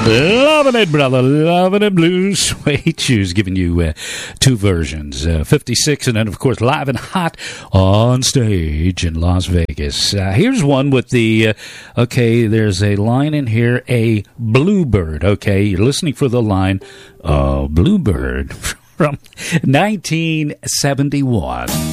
Loving it, brother. Loving it. Blue Suede Shoes giving you two versions. 56 and then, of course, live and hot on stage in Las Vegas. Here's one with the, there's a line in here, a bluebird. Okay, you're listening for the line, Bluebird from 1971.